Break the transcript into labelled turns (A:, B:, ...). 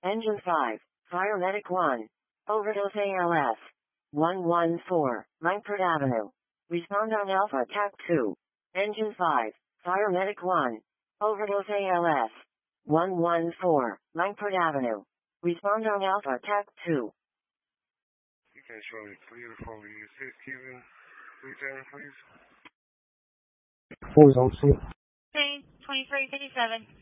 A: Engine 5, Fire Medic 1. Overdose ALS. 114, Langford Avenue. Respond on Alpha TAC 2. Engine 5, Fire Medic 1. Overdose ALS. 114, Langford Avenue. Respond on Alpha TAC 2.
B: You can show me clear for me. 6 Cuban, return please.
C: 406.
D: 2357.